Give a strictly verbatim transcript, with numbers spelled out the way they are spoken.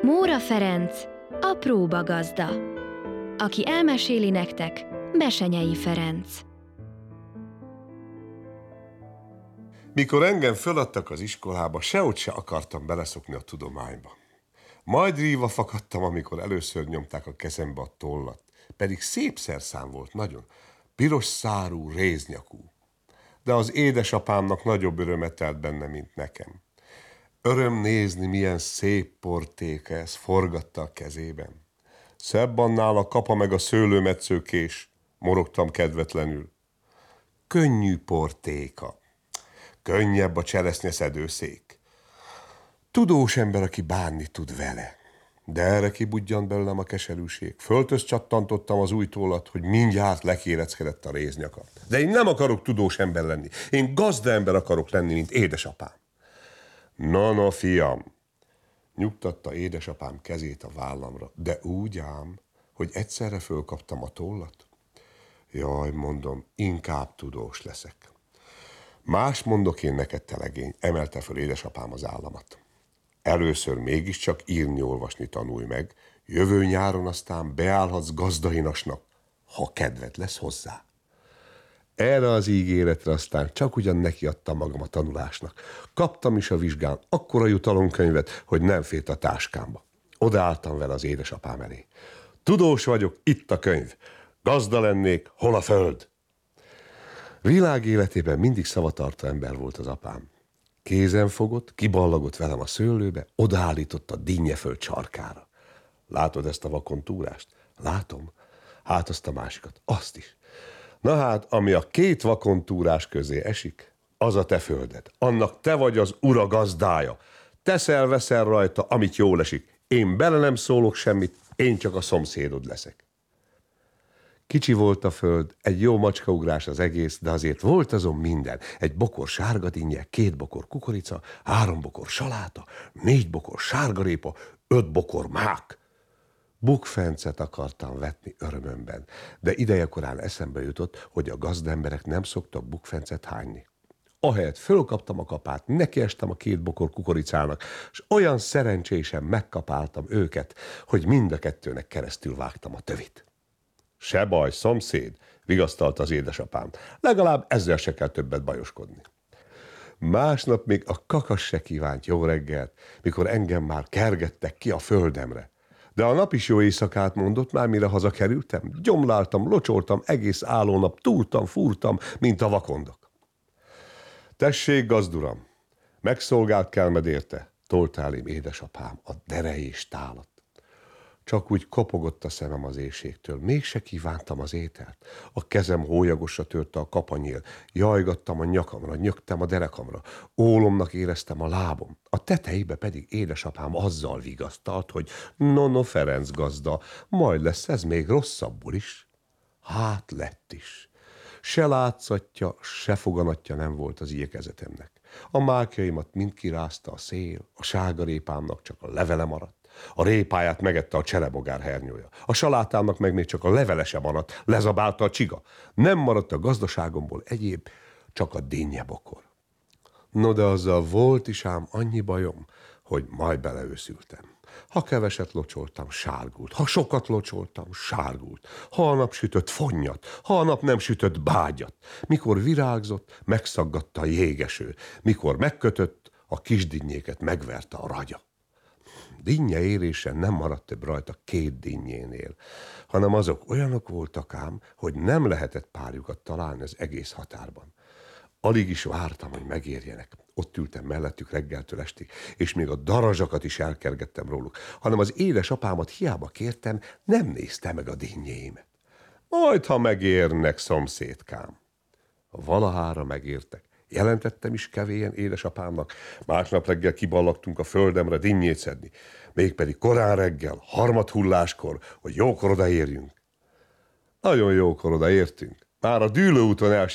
Móra Ferenc, a próbagazda. Aki elmeséli nektek, Besenyei Ferenc. Mikor engem föladtak az iskolába, sehogy se akartam beleszokni a tudományba. Majd ríva fakadtam, amikor először nyomták a kezembe a tollat. Pedig szép szerszám volt nagyon, piros szárú, réznyakú. De az édesapámnak nagyobb örömet telt benne, mint nekem. Öröm nézni, milyen szép portéka ez, forgatta a kezében. Szebb annál a kapa meg a szőlőmetszőkés, morogtam kedvetlenül. Könnyű portéka. Könnyebb a cseresznyeszedőszék. Tudós ember, aki bánni tud vele. De erre kibudjant belőlem a keserűség. Föltöz csattantottam az új tollat, hogy mindjárt lekéreckedett a réznyaka. De én nem akarok tudós ember lenni. Én gazda ember akarok lenni, mint édesapám. Na, na, fiam, nyugtatta édesapám kezét a vállamra, de úgy ám, hogy egyszerre fölkaptam a tollat. Jaj, mondom, inkább tudós leszek. Más mondok én neked, te legény, emelte föl édesapám az államat. Először mégiscsak írni-olvasni tanulj meg, jövő nyáron aztán beállhatsz gazdainasnak, ha kedved lesz hozzá. Erre az ígéretre aztán csak ugyan nekiadtam magam a tanulásnak. Kaptam is a vizsgán akkora jutalomkönyvet, hogy nem fért a táskámba. Odaálltam vele az édesapám elé. Tudós vagyok, itt a könyv. Gazda lennék, hol a föld? Világ életében mindig szavatartó ember volt az apám. Kézen fogott, kiballagott velem a szőlőbe, odaállított a dinnyeföld sarkára. Látod ezt a vakontúrást? Látom. Hát azt a másikat, azt is. Na hát, ami a két vakontúrás közé esik, az a te földed. Annak te vagy az ura gazdája. Teszel-veszel rajta, amit jól esik. Én bele nem szólok semmit, én csak a szomszédod leszek. Kicsi volt a föld, egy jó macskaugrás az egész, de azért volt azon minden. Egy bokor sárga dinnye, két bokor kukorica, három bokor saláta, négy bokor sárgarépa, öt bokor mák. Bukfencet akartam vetni örömömben, de idejekorán eszembe jutott, hogy a gazdemberek nem szoktak bukfencet hányni. Ahelyett fölkaptam a kapát, nekiestem a két bokor kukoricának, és olyan szerencsésen megkapáltam őket, hogy mind a kettőnek keresztül vágtam a tövit. Se baj, szomszéd, vigasztalta az édesapám, legalább ezzel se kell többet bajoskodni. Másnap még a kakas se kívánt jó reggelt, mikor engem már kergettek ki a földemre. De a nap is jó éjszakát mondott, már mire hazakerültem. Gyomláltam, locsoltam, egész állónap túrtam, fúrtam, mint a vakondok. Tessék, gazduram, megszolgált kelmed érte, toltál én édesapám a derejés tálat. Csak úgy kopogott a szemem az éhségtől, mégse kívántam az ételt. A kezem hólyagosra törte a kapanyél, jajgattam a nyakamra, nyögtem a derekamra, ólomnak éreztem a lábom. A tetejébe pedig édesapám azzal vigasztalt, hogy no, no, Ferenc gazda, majd lesz ez még rosszabbul is. Hát lett is. Se látszatja, se foganatja nem volt az igyekezetemnek. A mákjaimat mind kirázta a szél, a sárgarépámnak csak a levele maradt. A répáját megette a cserebogár hernyója. A salátámnak meg még csak a levelese maradt, lezabálta a csiga. Nem maradt a gazdaságomból egyéb, csak a dinnyebokor. No, de azzal volt is ám annyi bajom, hogy majd beleőszültem. Ha keveset locsoltam, sárgult. Ha sokat locsoltam, sárgult. Ha a nap sütött, fonnyat. Ha a nap nem sütött, bágyat. Mikor virágzott, megszaggatta a jégeső. Mikor megkötött, a kisdinnyéket megverte a ragya. Dinnye érésen nem maradt több rajta két dinnyénél, hanem azok olyanok voltak ám, hogy nem lehetett párjukat találni az egész határban. Alig is vártam, hogy megérjenek. Ott ültem mellettük reggeltől estig, és még a darazsakat is elkergettem róluk, hanem az édesapámat hiába kértem, nem nézte meg a dinnyéimet. Majd, ha megérnek, szomszédkám. Valahára megértek. Jelentettem is kevélyen édesapámnak, másnap reggel kiballagtunk a földemre dinnyét szedni, mégpedig korán reggel, harmadhulláskor, hogy jókor odaérjünk. Nagyon jókor odaértünk. Már a dűlőúton el